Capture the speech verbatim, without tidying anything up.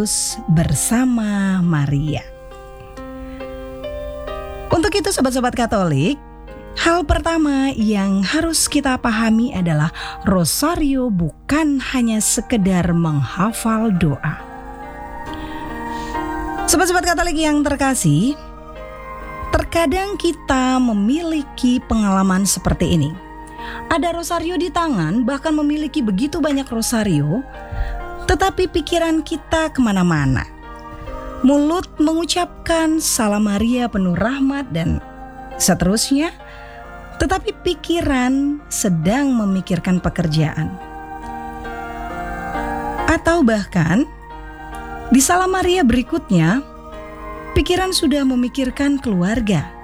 Yesus bersama Maria. Untuk itu sobat-sobat Katolik, hal pertama yang harus kita pahami adalah rosario bukan hanya sekedar menghafal doa. Sobat-sobat Katolik yang terkasih, terkadang kita memiliki pengalaman seperti ini. Ada rosario di tangan, bahkan memiliki begitu banyak rosario, tetapi pikiran kita kemana-mana. Mulut mengucapkan Salam Maria penuh rahmat dan seterusnya, tetapi pikiran sedang memikirkan pekerjaan. Atau bahkan di Salam Maria berikutnya, pikiran sudah memikirkan keluarga,